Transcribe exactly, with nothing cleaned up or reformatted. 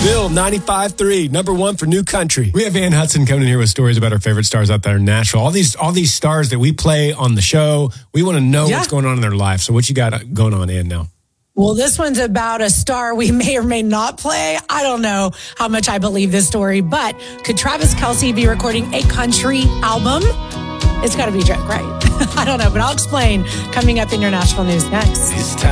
Bill, ninety-five three, number one for New Country. We have Ann Hudson coming in here with stories about our favorite stars out there in Nashville. All these all these stars that we play on the show, we want to know yeah. what's going on in their life. So what you got going on, Ann, now? Well, this one's about a star we may or may not play. I don't know how much I believe this story, but could Travis Kelce be recording a country album? It's got to be Drake, right? I don't know, but I'll explain coming up in your Nashville news next. It's time.